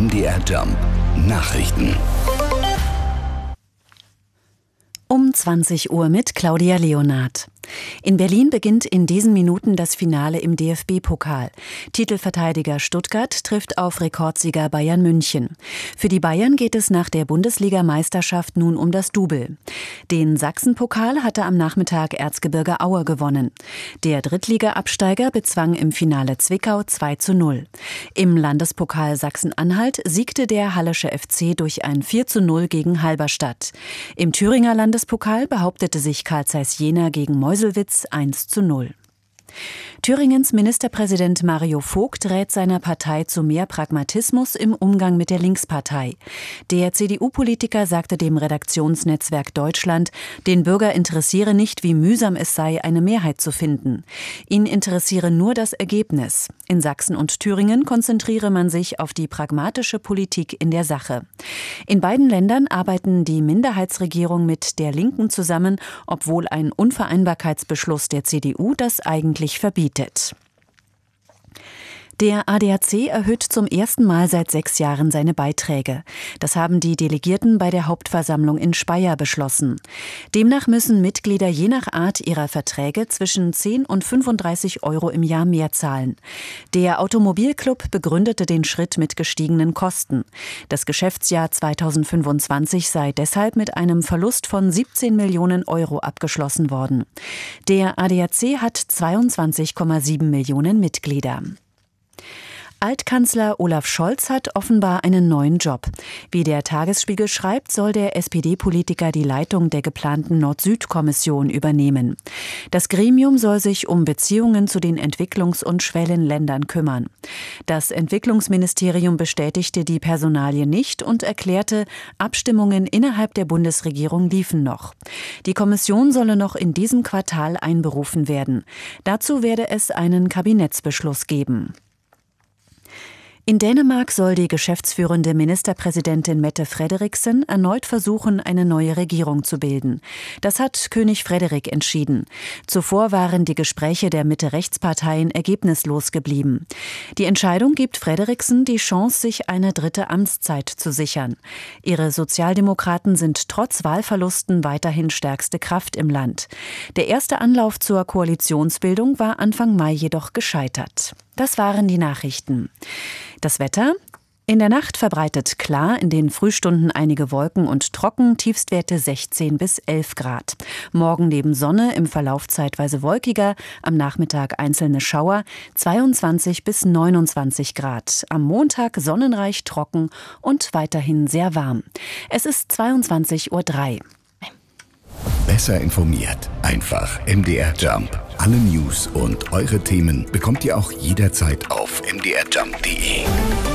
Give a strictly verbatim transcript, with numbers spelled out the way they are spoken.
M D R Jump Nachrichten. Um zwanzig Uhr mit Claudia Leonard. In Berlin beginnt in diesen Minuten das Finale im D F B-Pokal. Titelverteidiger Stuttgart trifft auf Rekordsieger Bayern München. Für die Bayern geht es nach der Bundesligameisterschaft nun um das Double. Den Sachsen-Pokal hatte am Nachmittag Erzgebirge Aue gewonnen. Der Drittliga-Absteiger bezwang im Finale Zwickau zwei zu null. Im Landespokal Sachsen-Anhalt siegte der Hallische F C durch ein vier zu null gegen Halberstadt. Im Thüringer Landespokal behauptete sich Carl Zeiss Jena gegen Meuselwitz eins zu null. Thüringens Ministerpräsident Mario Vogt rät seiner Partei zu mehr Pragmatismus im Umgang mit der Linkspartei. Der C D U-Politiker sagte dem Redaktionsnetzwerk Deutschland, den Bürger interessiere nicht, wie mühsam es sei, eine Mehrheit zu finden. Ihn interessiere nur das Ergebnis. In Sachsen und Thüringen konzentriere man sich auf die pragmatische Politik in der Sache. In beiden Ländern arbeiten die Minderheitsregierung mit der Linken zusammen, obwohl ein Unvereinbarkeitsbeschluss der C D U das eigentlich verbietet. Der A D A C erhöht zum ersten Mal seit sechs Jahren seine Beiträge. Das haben die Delegierten bei der Hauptversammlung in Speyer beschlossen. Demnach müssen Mitglieder je nach Art ihrer Verträge zwischen zehn und fünfunddreißig Euro im Jahr mehr zahlen. Der Automobilclub begründete den Schritt mit gestiegenen Kosten. Das Geschäftsjahr zweitausendfünfundzwanzig sei deshalb mit einem Verlust von siebzehn Millionen Euro abgeschlossen worden. Der A D A C hat zweiundzwanzig Komma sieben Millionen Mitglieder. Altkanzler Olaf Scholz hat offenbar einen neuen Job. Wie der Tagesspiegel schreibt, soll der S P D-Politiker die Leitung der geplanten Nord-Süd-Kommission übernehmen. Das Gremium soll sich um Beziehungen zu den Entwicklungs- und Schwellenländern kümmern. Das Entwicklungsministerium bestätigte die Personalie nicht und erklärte, Abstimmungen innerhalb der Bundesregierung liefen noch. Die Kommission solle noch in diesem Quartal einberufen werden. Dazu werde es einen Kabinettsbeschluss geben. In Dänemark soll die geschäftsführende Ministerpräsidentin Mette Frederiksen erneut versuchen, eine neue Regierung zu bilden. Das hat König Frederik entschieden. Zuvor waren die Gespräche der Mitte-Rechts-Parteien ergebnislos geblieben. Die Entscheidung gibt Frederiksen die Chance, sich eine dritte Amtszeit zu sichern. Ihre Sozialdemokraten sind trotz Wahlverlusten weiterhin stärkste Kraft im Land. Der erste Anlauf zur Koalitionsbildung war Anfang Mai jedoch gescheitert. Das waren die Nachrichten. Das Wetter? In der Nacht verbreitet klar, in den Frühstunden einige Wolken und trocken, Tiefstwerte sechzehn bis elf Grad. Morgen neben Sonne, im Verlauf zeitweise wolkiger, am Nachmittag einzelne Schauer, zweiundzwanzig bis neunundzwanzig Grad. Am Montag sonnenreich, trocken und weiterhin sehr warm. Es ist zweiundzwanzig Uhr drei. Besser informiert. Einfach M D R Jump. Alle News und eure Themen bekommt ihr auch jederzeit auf m d r jump punkt d e.